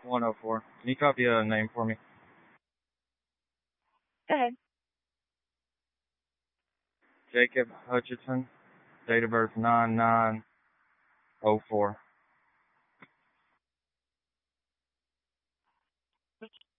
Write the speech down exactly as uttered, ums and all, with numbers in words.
one oh four. Can you copy a name for me? Go ahead. Jacob Hutchinson. Date of birth nine nine oh four.